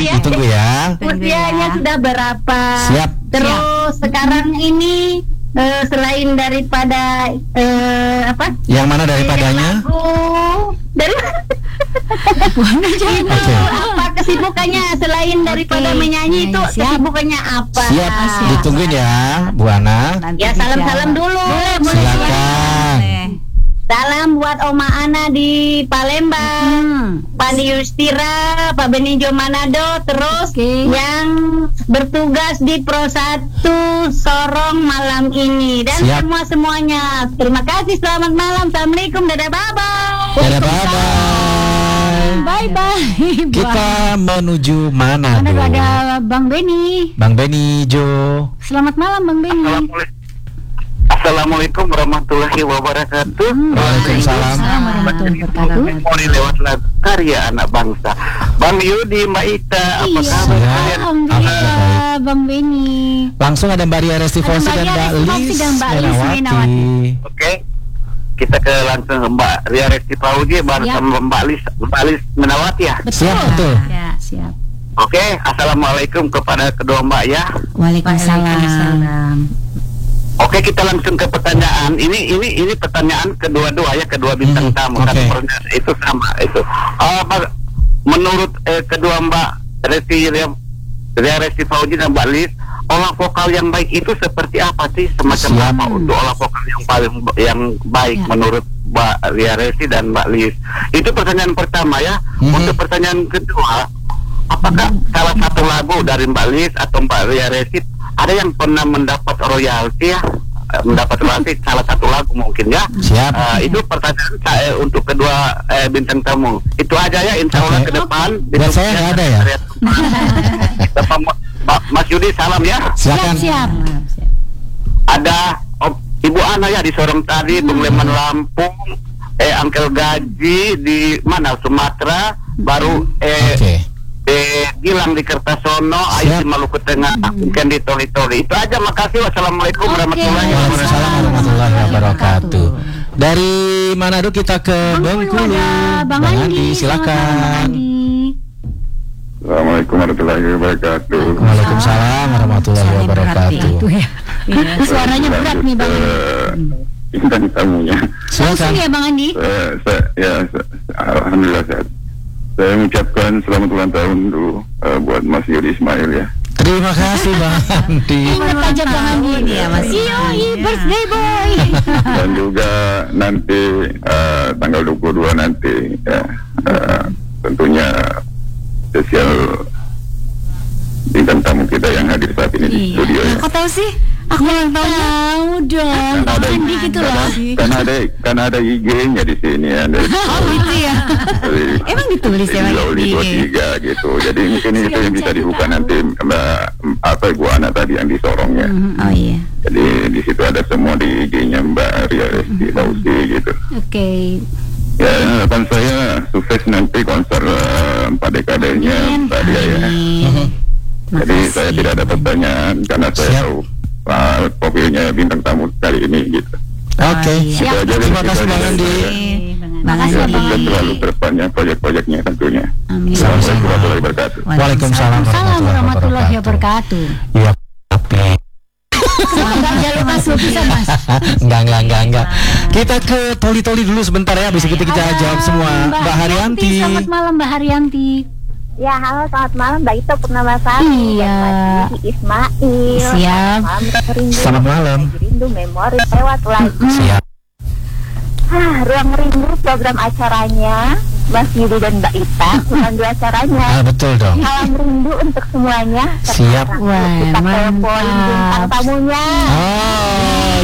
Ditunggu ya. Usianya sudah berapa? Siap. Terus sekarang ini selain daripada apa? Yang mana daripadanya? Dari itu apa kesibukannya selain daripada menyanyi itu kesibukannya apa? Siap. Ditungguin ya, Bu Ana. Ya salam-salam dulu. Silakan. Salam buat Oma Ana di Palembang, Pak Yustira, Pak Benijo Manado, terus yang bertugas di Pro 1 Sorong malam ini dan semuanya. Terima kasih, selamat malam, assalamualaikum, dadah, bye-bye. Dadah, bye-bye. Bye-bye. Kita menuju mana? Mana ada Bang Beni. Bang Beni Jo. Selamat malam Bang Beni. Assalamualaikum warahmatullahi wabarakatuh. Waalaikumsalam warahmatullahi wabarakatuh. Mau lewat lagu karya anak bangsa. Bang Yudi, Mbak Ita, apa kabar kalian? Alhamdulillah Bang Beni. Langsung ada Mbak Ria Restifosi dan Mbak Lis Menawati. Oke. Kita ke langsung Mbak Ria Restifosi bersama Mbak Lis Menawati ya. Siap, betul. Ya, siap. Oke, assalamualaikum kepada kedua Mbak ya. Waalaikumsalam. Oke, kita langsung ke pertanyaan. Ini pertanyaan kedua-dua ya, kedua bintang tamu. Satu pertanyaan itu sama itu. Menurut kedua Mbak Resti Fauzi dan Mbak Lis, olah vokal yang baik itu seperti apa sih? Semacam apa untuk olah vokal yang baik menurut Mbak Ria Resti dan Mbak Lis? Itu pertanyaan pertama ya. Untuk pertanyaan kedua, apakah salah satu lagu dari Mbak Lis atau Mbak Ria Resti ada yang pernah mendapat royalti ya, mendapat royalti salah satu lagu mungkin ya. Siap. Itu pertanyaan saya untuk kedua bintang tamu. Itu aja ya, insya Allah ke depan. Buat saya nggak ada ya. Mas Yudi salam ya. Silakan. Siap. Ada Ibu Ana ya di Sorong tadi, Bung Leman Lampung, Angkel Gaji di mana Sumatera, baru Gilang di Kertasono, Ayu di Maluku Tengah, mungkin di Toli-Toli. Itu aja, makasih. Wassalamualaikum warahmatullahi wabarakatuh. Dari Manado kita ke Bengkulu. Bang Andi, silakan. Assalamualaikum warahmatullahi wabarakatuh. Waalaikumsalam warahmatullahi wabarakatuh. Suaranya berat nih Bang Andi. Bintang tamunya. Silakan ya Bang Andi. Alhamdulillah sehat. Saya mengucapkan selamat ulang tahun dulu buat Mas Yudi Ismail ya. Terima kasih Bang Andi. Ingat aja Bang Andi ya Mas. Birthday boy. Dan juga nanti tanggal 22 nanti ya, tentunya spesial bintang tamu kita yang hadir saat ini di studio ya. Kok tahu sih? Aku yang tahu dong. Bang Andi gitu loh. Kan ada IG-nya di sini ya. Oh gitu ya. Emang ditulis ya Bang Andi? 23 gitu. Jadi mungkin itu yang bisa dibuka nanti Ibu Ana tadi yang di Sorong ya. Oh iya. Jadi di situ ada semua di IG-nya Mbak Ria Resti Fauzi gitu. Oke. Ya, harapan saya sukses nanti konser 4 dekadenya Mbak Ria ya. Jadi saya tidak ada pertanyaan karena saya tahu profilnya bintang tamu kali ini gitu. Oke. Terima kasih Bang Andi. Makasih. Sukses selalu ke depannya proyek-proyeknya tentunya. Assalamualaikum warahmatullahi wabarakatuh. Waalaikumsalam warahmatullahi wabarakatuh. Iya, tapi Jangan lupa bisa Mas. Enggak. Kita ke Toli-Toli dulu sebentar ya, habis itu kita jawab semua. Mbak Haryanti. Selamat malam Mbak Haryanti. Ya, halo, selamat malam Mbak Ito Purnamasari. Iya. Ismail. Siap. Selamat malam. Rindu memori lewat lagi. Siap. Ruang Rindu program acaranya Mas Yudi dan Mbak Ita, bukan dua acaranya. Betul dong. Salam rindu untuk semuanya. Siap. Wah, kita telepon bintang tamunya. Oh,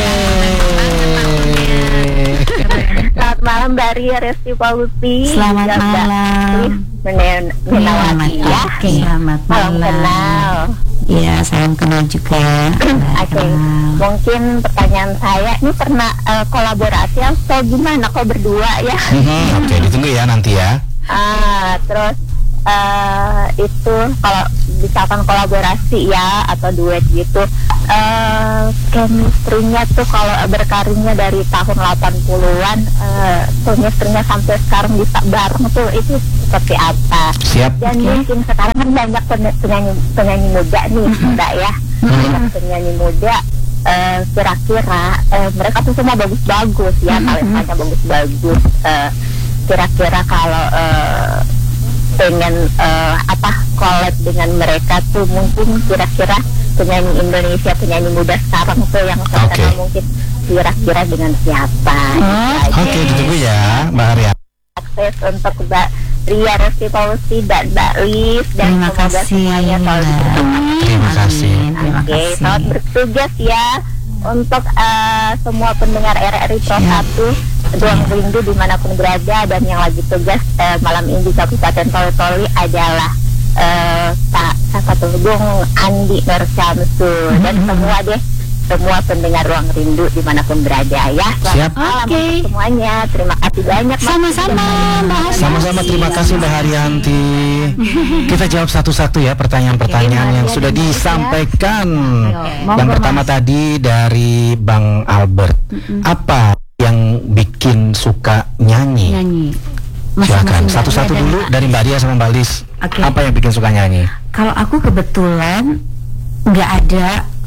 Selamat malam Mbak Ria Resti Fauzi. Selamat malam. Menawati ya. Selamat malam. Iya, salam kenal juga. Oke, mungkin pertanyaan saya ini pernah kolaborasi atau gimana kok berdua ya? Oke, ditunggu ya nanti ya. Terus itu kalau misalkan kolaborasi ya atau duet gitu, chemistry-nya tuh kalau berkarirnya dari tahun 80-an, chemistry-nya sampai sekarang bisa bareng tuh itu seperti apa? Siap. Dan mungkin sekarang kan banyak penyanyi muda nih, Mbak ya, banyak penyanyi muda. Kira-kira mereka tuh semua bagus-bagus ya, talentanya bagus-bagus. Kira-kira kalau pengen collab dengan mereka tuh mungkin kira-kira penyanyi Indonesia, penyanyi muda sekarang tuh yang terkenal mungkin kira-kira dengan siapa? Oke, ditunggu ya, Mbak Arya. Akses untuk Mbak Ria Resti Pausi dan Mbak Lis, dan semoga semuanya selalu Terima kasih. Oke, selamat bertugas ya untuk semua pendengar RRI Pro 1 Ruang Rindu dimanapun berada, dan yang lagi tugas malam ini di Kabupaten Toli-Toli adalah Pak Sakatulung Andi Mersyamsul, dan semua pendengar Ruang Rindu dimanapun berada ya. Siap. Selamat malam untuk semuanya. Terima kasih banyak. Sama-sama, Mbak Haryanti. Sama-sama, terima kasih Mbak Haryanti. Kita jawab satu-satu ya pertanyaan-pertanyaan yang sudah disampaikan. Yang pertama tadi dari Bang Albert. Apa yang bikin suka nyanyi? Silakan satu-satu dulu dari Mbak Dia sama Mbak Lis. Apa yang bikin suka nyanyi? Kalau aku kebetulan nggak ada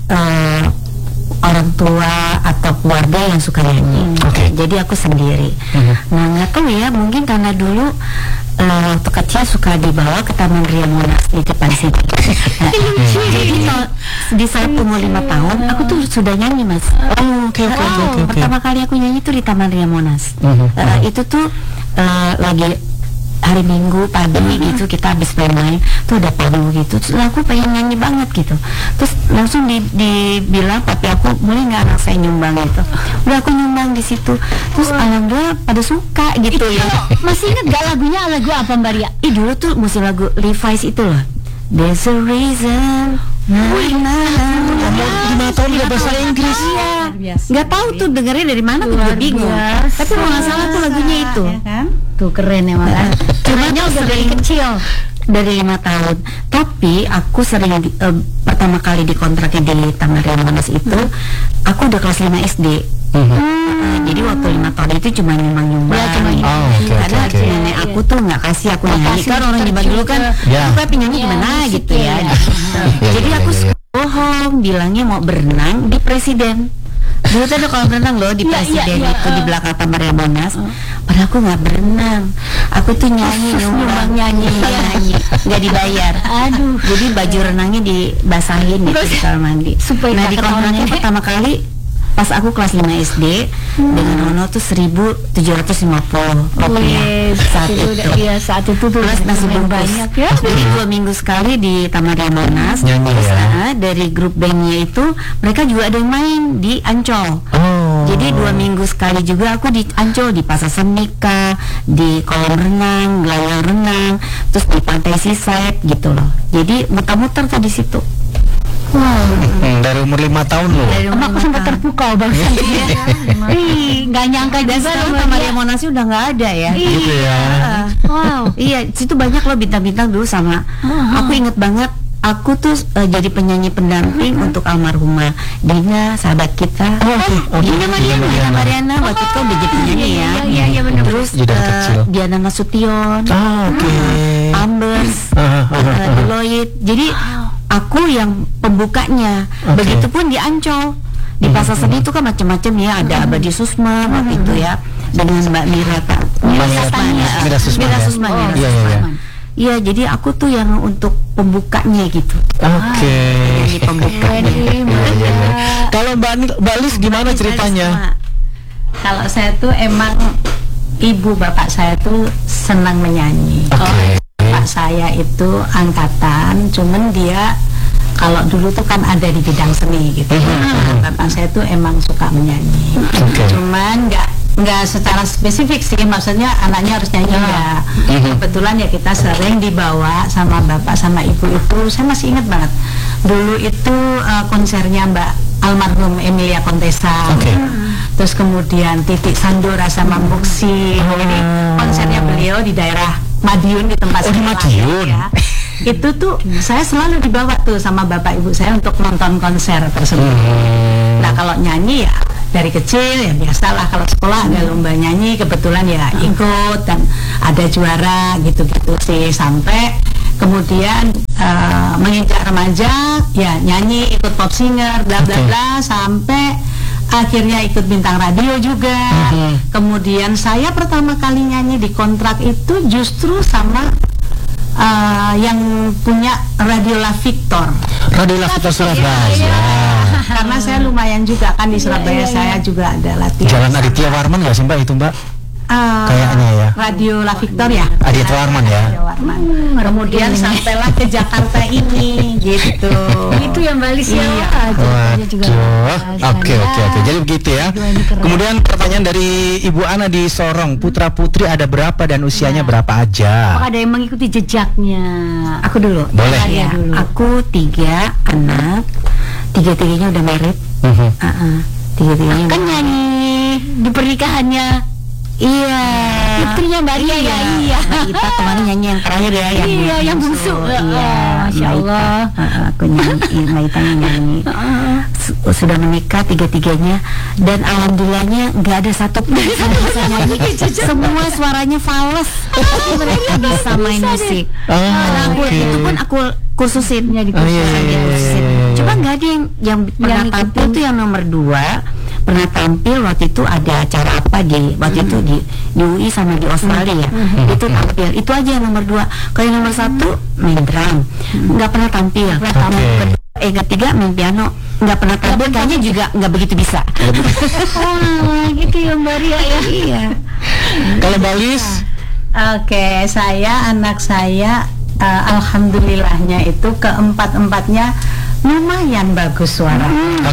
orang tua atau keluarga yang suka nyanyi. Jadi aku sendiri. Nah, nggak tahu ya, mungkin karena dulu waktu kecil suka dibawa ke Taman Ria Monas di depan sini. Nah, jadi di saat umur 5 tahun aku tuh sudah nyanyi, Mas. Pertama kali aku nyanyi tuh di Taman Ria Monas. Itu tuh lagi hari Minggu pagi gitu, kita habis main tuh ada panggung gitu, terus aku pengen nyanyi banget gitu, terus langsung dibilang papi aku, boleh nggak anak saya nyumbang gitu. Udah aku nyumbang di situ, terus alhamdulillah pada suka gitu ya. Masih inget gak lagunya? Lagu apa, Mbak Ria? Dulu tuh musik lagu Levi's itu loh, There's a Reason. Umur 5 tahun udah bahasa Inggris. Nggak tahu tuh dengernya dari mana tuh, bingung. Tapi kalau nggak salah tuh lagunya itu. Tuh keren ya, Mas. Cuma udah dari kecil, dari 5 tahun. Tapi aku sering pertama kali dikontrakin di Taman Ria Monas itu, aku udah kelas 5 SD. Jadi waktu 5 tahun itu cuma nyumbang-nyumbang. Karena nenek aku tuh nggak kasih aku nyanyi. Kan orang nyumbang dulu kan, aku kayak penyanyi gimana gitu ya. Jadi aku bohong, bilangnya mau berenang di Presiden. Dulu tuh ada kolam renang loh di Presiden itu di belakang Taman Ria Monas. Padahal aku nggak berenang, aku tuh nyumbang nyanyi, nggak dibayar. Aduh. Jadi baju renangnya dibasahin gitu di kamar mandi. Nah di kolam renang pertama kali pas aku kelas 5 SD dengan Ono tuh 1.750 rupiah saat itu. Iya, saat itu tuh Plus nasi bungkus banyak ya. Jadi 2 minggu sekali di Taman Ria Monas. Nyanyi ya. Dari grup bandnya itu mereka juga ada yang main di Ancol. Jadi 2 minggu sekali juga aku di Ancol, di Pasar Semika, di kolam renang, gelayang renang, terus di Pantai Seaside gitu loh. Jadi muter-muter tuh di situ. Dari umur 5 tahun loh. Aku sempat terpukau bangsa. Nggak nyangka juga loh, Taman Ria Monas udah nggak ada ya. Gitu ya. Wow. Iya, situ banyak loh bintang-bintang dulu sama. Aku inget banget. Aku tuh jadi penyanyi pendamping untuk almarhumah Dina, sahabat kita. Dina Mariana, waktu itu udah jadi penyanyi ya. Iya benar. Terus Diana Nasution, Ambers, Deloitte. Jadi aku yang pembukanya. Begitupun di Ancol, di Pasar Seni itu kan macam-macam ya. Ada Abadi Susma waktu itu ya, dengan Mbak Mira Susma. Iya, jadi aku tuh yang untuk pembukanya gitu. Jadi pembuka. Kalau Mbak Lis gimana ceritanya? Kalau saya tuh emang ibu bapak saya tuh senang menyanyi. Bapak saya itu angkatan, cuman dia kalau dulu tuh kan ada di bidang seni gitu. Bapak saya tuh emang suka menyanyi. Cuman nggak secara spesifik sih, maksudnya anaknya harus nyanyi ya. Kebetulan ya kita sering dibawa sama bapak sama ibu itu. Saya masih ingat banget dulu itu konsernya Mbak almarhum Emilia Contessa. Terus kemudian Titik Sandora sama Muksi. Jadi konsernya beliau di daerah Madiun, di tempat di Madiun. Ya. itu tuh saya selalu dibawa tuh sama bapak ibu saya untuk nonton konser tersebut. Nah kalau nyanyi ya dari kecil ya biasalah, kalau sekolah ada lomba nyanyi kebetulan ya ikut dan ada juara gitu-gitu sih, sampai kemudian menginjak remaja ya nyanyi, ikut pop singer bla bla bla, sampai akhirnya ikut bintang radio juga. Kemudian saya pertama kali nyanyi di kontrak itu justru sama yang punya Radio La Victor. Radio La Victor Surabaya. Karena saya lumayan juga kan di Surabaya, saya juga ada latihan. Jalan Aditya Warman nggak sih Mbak itu Mbak? Kayaknya ya. Radio La Victor ya. Aditya Warman ya. Kemudian sampailah ke Jakarta ini, gitu. Itu yang Mbak Lis ya. Oke. Jadi begitu ya. Kemudian pertanyaan dari Ibu Ana di Sorong, putra putri ada berapa dan usianya berapa aja? Apakah ada yang mengikuti jejaknya? Aku dulu. Boleh. Ya, aku 3 anak, 3-3-nya udah married. 3-3-nya kan nyanyi di pernikahannya. Iya, putrinya Mbak Ria ya. Iya. Kita kemarin nyanyi yang terakhir ya, yang bungsu. Iya, Masya Allah. Aku nyanyi, Mbak Ita nyanyi. Sudah menikah 3-3-nya, dan alhamdulillahnya nggak ada satu pun yang bisa nyanyi. Semua suaranya fals. Mereka bisa main musik. Itu pun aku kursusin, Coba nggak ada yang pernah tampil tuh yang nomor 2. Pernah tampil waktu itu ada acara apa di waktu itu di UI sama di Australia ya. Itu tampil, itu aja yang nomor 2. Kalau yang nomor 1 main drum, nggak pernah tampil. Ketiga main piano, nggak pernah tampil. Kayaknya juga nggak begitu bisa. Gitu ya Mbak Ria ya. Iya. Kalau Balis? Oke, anak saya alhamdulillahnya itu keempat-empatnya lumayan bagus suara.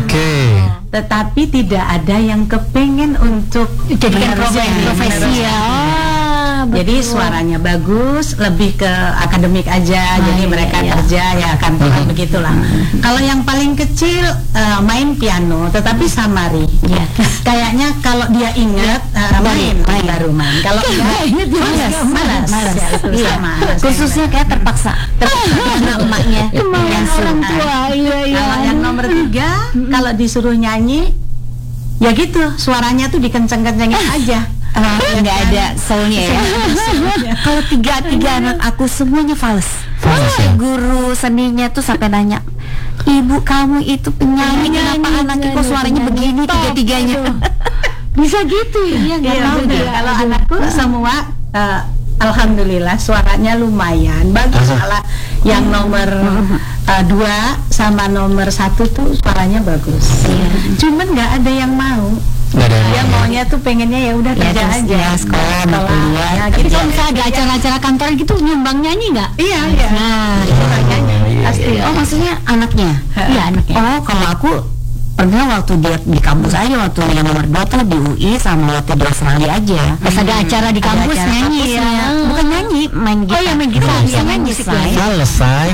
Tetapi tidak ada yang kepengen untuk jadikan profesi ya. Jadi suaranya bagus, lebih ke akademik aja. Jadi mereka kerja ya kantoran begitulah. Kalau yang paling kecil main piano, tetapi samari. Kayaknya kalau dia ingat baru main. Kalau enggak malas. Ya, itu sama. Khususnya kayak terpaksa karena emaknya yang orang tua. Kalau yang nomor 3 kalau disuruh nyanyi ya gitu, suaranya tuh dikenceng-kencengin aja. Nggak ada soulnya ya. Kalau 3 anak aku semuanya fals. Guru seninya tuh sampai nanya, ibu kamu itu penyanyi, kenapa anaknya kok suaranya begini 3-3-nya? Bisa gitu ya? Kalau anakku semua alhamdulillah suaranya lumayan bagus. Malah yang nomor 2 sama nomor 1 tuh suaranya bagus. Cuman nggak ada yang mau. Dia maunya tuh pengennya ya udah kerja aja, sekolah, kuliah. Jadi kalau misalnya ada acara-acara kantor gitu nyumbang nyanyi nggak? Iya. Nah, pasti. Oh, maksudnya anaknya? Iya, anaknya. Oh, kalau aku pernah waktu dia di kampus aja, waktu yang nomor 2 tuh di UI sama waktu di Australia aja. Pas ada acara di kampus nyanyi ya. Bukan nyanyi, main gitar. Oh ya, main gitar. Bisa nyanyi Selesai.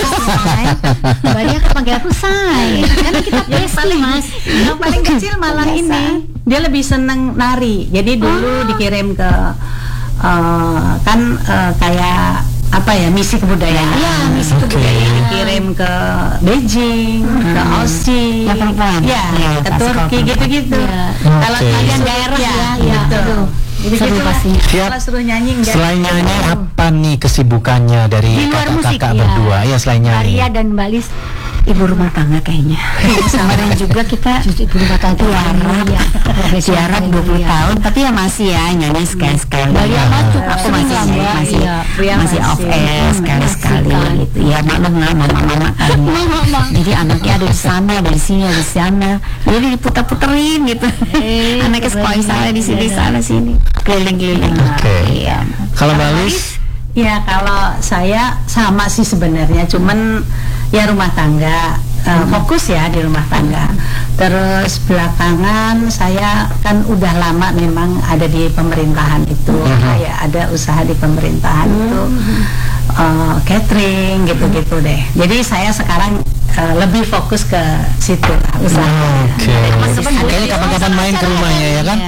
Banyak panggil aku Say. Karena kita pasti Mas. Yang paling kecil malah ini dia lebih seneng nari. Jadi dulu dikirim ke kayak apa ya, misi kebudayaan. Iya, misi kebudayaan. Dikirim ke Beijing, ke Aussie, ke Turki gitu-gitu. Kalau kalian daerah ya, gitu. Seru pasti. Kalau suruh nyanyi enggak. Selain nyanyi apa nih kesibukannya dari kakak-kakak berdua? Ya selain nyanyi. Maria dan Mbak Lis ibu rumah tangga kayaknya. Kemarin juga kita ibu rumah tangga siaran 20 tahun, tapi ya masih ya nyanyi sekali-sekali. Aku masih off air sekali-sekali gitu. Ya mama kan. Jadi anaknya ada di sana, ada di sini, ada di sana. Jadi diputer-puterin gitu. Anaknya sekolah di sini, sana sini, keliling-keliling. Iya. Kalau Balis? Ya kalau saya sama sih sebenarnya, cuman ya rumah tangga, fokus ya di rumah tangga. Terus belakangan saya kan udah lama memang ada di pemerintahan itu, ya ada usaha di pemerintahan itu, catering gitu-gitu deh. Jadi saya sekarang lebih fokus ke situ lah, usaha. Kayaknya kapan-kapan main ke rumahnya ya kan?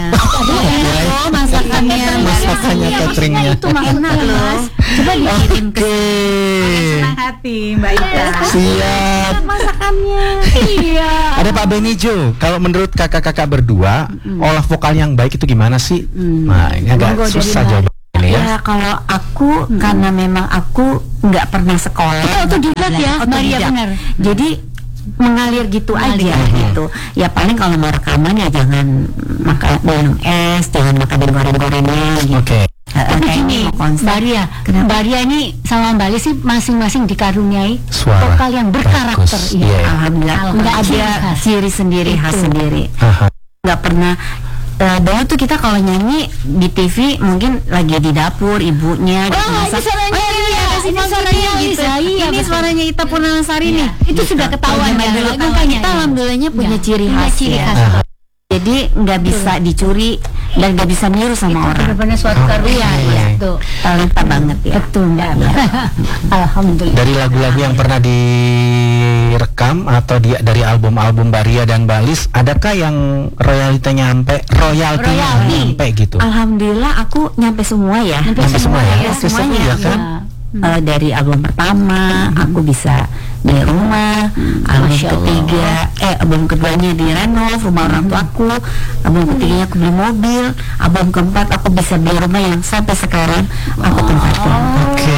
Masakannya cateringnya itu mah enak loh. Coba dikirim ke Senang hati Mbak Ita. Siap. masakannya. Iya. Ada Pak Benijo, kalau menurut kakak-kakak berdua, olah vokal yang baik itu gimana sih? Nah, ini agak susah jawabannya ya. Ya kalau aku karena memang aku nggak pernah sekolah. Otodidak ya, Maria benar. Jadi mengalir gitu aja gitu. Ya paling kalau mau rekaman ya jangan makan minum es, jangan makan di goreng-gorengan gitu. Oke. Tapi gini, Mbak Ria ini sama Mbak Lis sih masing-masing dikaruniai Suara vokal yang berkarakter. bagus, Iya. iya. Alhamdulillah nggak ada ciri sendiri, khas sendiri. Nggak pernah. Dulu tuh kita kalau nyanyi di TV mungkin lagi di dapur ibunya masak. Ini suaranya gitu. Ini suaranya Ita Purnamasari nih. Itu sudah ketahuan ya. Makanya kita alhamdulillahnya punya ciri khas ya. Jadi nggak bisa dicuri dan nggak bisa niru sama orang. Benar-benar suatu karunia ya. Tuh. Talenta banget ya. Betul Mbak. Alhamdulillah. Dari lagu-lagu yang pernah direkam atau dari album-album Mbak Ria dan Mbak Lis, adakah yang royaltinya nyampe gitu? Alhamdulillah aku nyampe semua ya. Nyampe semua ya? Oke, Semuanya ya kan? Dari album pertama aku bisa di rumah, album ketiga album keduanya di renov rumah orang tuaku, album ketiganya aku beli mobil, album keempat aku bisa beli rumah yang sampai sekarang aku tempatin. Oke.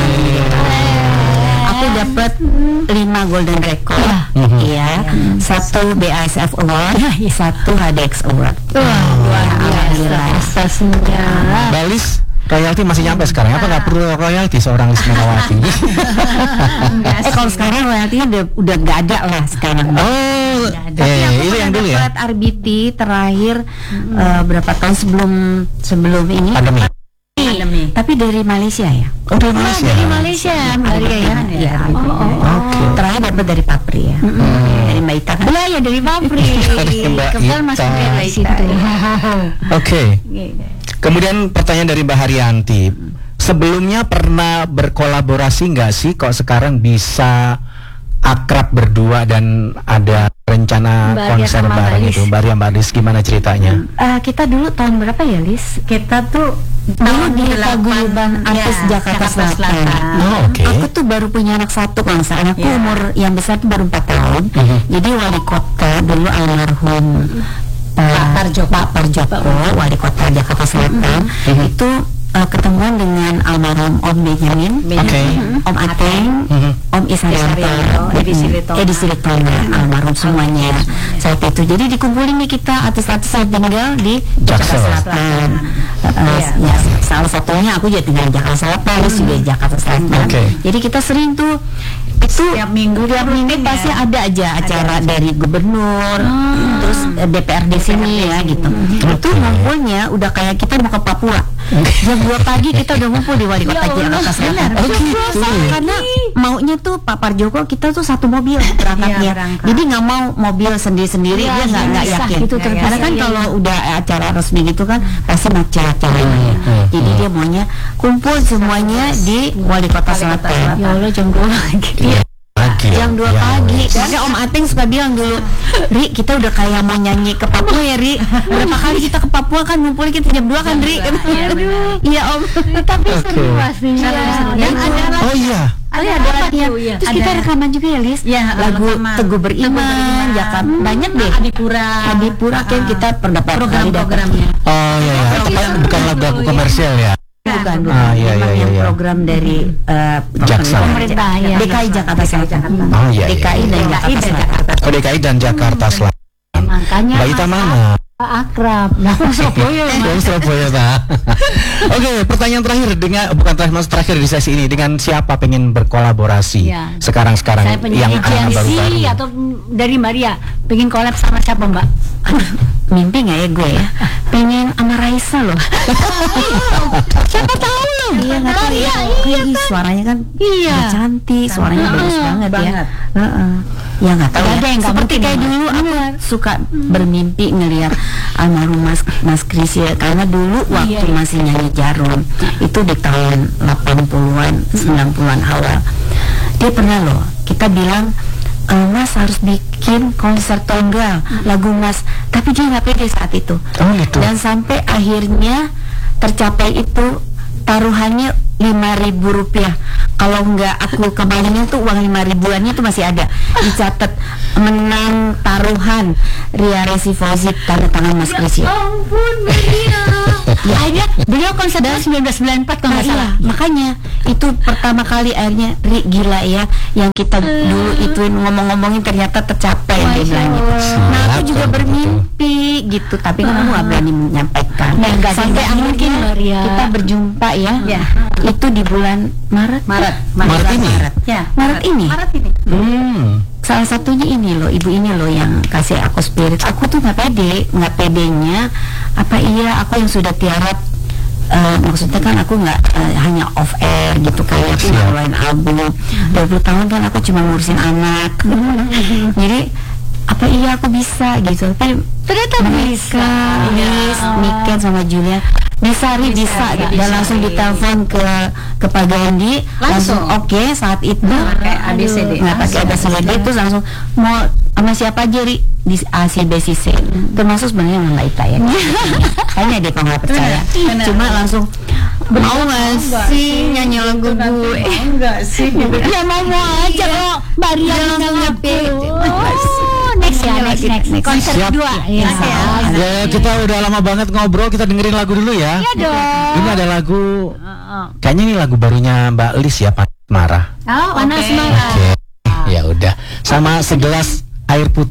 Aku dapat 5 golden record, ya, 1 BASF Award, 1 HDX Award. Luar biasa prestasinya. Mbak Lis, royalti masih nyampe sekarang? Apa nggak perlu royalti seorang Lis Menawati? Kalau sekarang royaltinya udah nggak ada lah sekarang. Oh, Tapi aku itu yang dulu ya? dapat RBT terakhir berapa tahun sebelum ini? Pandemi. Tapi dari Malaysia ya. Oh, dari Malaysia. Dari Malaysia, Mbak Ria ya. Iya. Oke. Terakhir dapat dari Papri ya. Dari Mbak Ita kan? Ya dari Papri. Dari Mbak Kebetulan masuk Ita. dari situ. Oke. Kemudian pertanyaan dari Mbak Haryanti. Sebelumnya pernah berkolaborasi nggak sih? Kok sekarang bisa akrab berdua dan ada rencana Mbak Ria konser sama bareng Mbak Lis. itu? Mbak Ria, Mbak Lis, gimana ceritanya? Kita dulu tahun berapa ya, Lis? Kita tuh Dulu di paguyuban artis Jakarta Selatan. Oh, oke. Aku tuh baru punya anak satu kalau nggak salah. Anakku umur yang besar tuh baru 4 tahun. Jadi wali kota dulu almarhum Pak Parjoko, wali kota Jakarta Selatan, itu ketemuan dengan almarhum Om Benjamin, Om Ateng, Om Isarianto, Edi Silitonga, almarhum semuanya saat itu. Jadi dikumpulin nih kita artis-artis yang tinggal di Jakarta Selatan. Ya, salah satunya aku juga tinggal di Jakarta Selatan, terus juga di Jakarta Selatan. Jadi kita sering tuh itu tiap minggu pasti ada aja acara dari gubernur, terus DPRD sini ya gitu. Itu ngumpulnya udah kayak kita mau ke Papua. Jam 2 pagi kita udah ngumpul di wali kota Jakarta Selatan. Karena maunya tuh Pak Parjoko kita tuh satu mobil berangkatnya. Jadi nggak mau mobil sendiri-sendiri, dia nggak yakin. Karena kan kalau udah acara resmi gitu kan pasti macet acaranya. Jadi dia maunya kumpul semuanya di wali kota Selatan. Ya Allah jam 2 pagi. Jam 2 pagi. Makanya Om Ateng suka bilang dulu, Ri, kita udah kayak mau nyanyi ke Papua ya, Ri. Berapa kali kita ke Papua kan ngumpulin kita jam 2 kan, Ri. Iya, Om. Tapi seru pastinya. Dan ada Oh iya. ada latihan. Terus kita rekaman juga ya, Lis. Lagu Teguh Beriman, Jakarta. Banyak deh. Adipura kan kita berapa kali programnya. Oh iya, bukan lagu komersial ya? Bukan. Iya. Program dari pemerintah ya. DKI Jakarta Selatan. Oh iya. DKI dan Jakarta Selatan. Oh, DKI dan Jakarta Selatan. Makanya Mbak Ita mana? akrab. Nah, Surabaya. Surabaya, Pak. Oke, pertanyaan terakhir bukan terakhir di sesi ini, dengan siapa pengen berkolaborasi sekarang Saya yang baru-baru atau dari Maria pengen collab sama siapa, Mbak? Mimpi nggak ya gue ya? Pengen sama Raisa loh. Siapa tahu loh. Iya nggak tahu ya. Suaranya kan cantik, suaranya bagus banget ya. Ya nggak tahu. Seperti kayak dulu aku suka bermimpi ngelihat almarhum Mas Kris ya, karena dulu waktu masih nyanyi Jarum itu di tahun 80-an 90-an awal, dia pernah loh kita bilang Mas harus bikin konser tunggal lagu Mas, tapi dia nggak pede saat itu. Gitu. Dan sampai akhirnya tercapai itu taruhannya Rp5.000. Kalau nggak aku kembaliin tuh uang 5 ribuannya tuh masih ada dicatat, menang taruhan Ria Resi Fauzit tanda tangan Mas Krisya. Ampun Maria. Akhirnya beliau konser 1994 kalau nggak salah. Makanya itu pertama kali akhirnya gila ya, yang kita dulu ituin ngomong-ngomongin ternyata tercapai yang dia bilang gitu. Nah aku juga bermimpi gitu, tapi kan aku nggak berani menyampaikan. Sampai akhirnya kita berjumpa ya. Itu di bulan Maret ini. Maret ini. Salah satunya ini loh, ibu ini loh yang kasih aku spirit. Aku tuh nggak pedenya. Apa iya aku yang sudah tiarap, maksudnya kan aku nggak hanya off air gitu, kayak aku ngeluarin album 20 tahun kan aku cuma ngurusin anak. Jadi apa iya aku bisa gitu, tapi ternyata bisa. Niken sama Julia bisa dan langsung ditelepon ke Pak Gandhi langsung oke, saat itu nggak pakai ABCD itu langsung mau sama siapa aja di ACBCC, termasuk sebenarnya Malaika ya. Kayaknya dia kalau nggak percaya, cuma langsung mau nggak sih nyanyi lagu gue? Enggak sih. Ya mau aja kok, Maria langsung next konser kedua ya. Kita udah lama banget ngobrol, kita dengerin lagu dulu ya. Iya dong. Ini ada lagu, kayaknya ini lagu barunya Mbak Lis ya, Panas Marah. Panas Marah. Ya udah, sama segelas air putih.